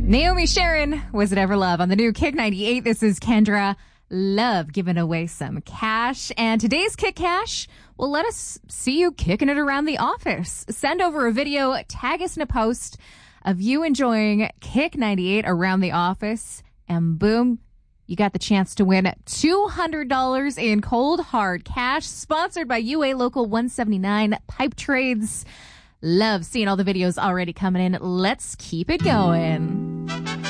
Naomi Sharon, Was It Ever Love? On the new Kick 98. This is Kendra Love giving away some cash. And today's Kick Cash will let us see you kicking it around the office. Send over a video, tag us in a post of you enjoying Kick 98 around the office, and boom, you got the chance to win $200 in cold hard cash, sponsored by UA Local 179 Pipe Trades. Love seeing all the videos already coming in. Let's keep it going.